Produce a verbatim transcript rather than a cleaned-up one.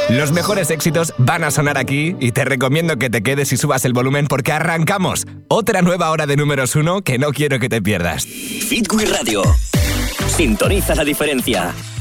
Los mejores éxitos van a sonar aquí y te recomiendo que te quedes y subas el volumen porque arrancamos otra nueva hora de números uno que no quiero que te pierdas. Hit Wii Radio. Sintoniza la diferencia.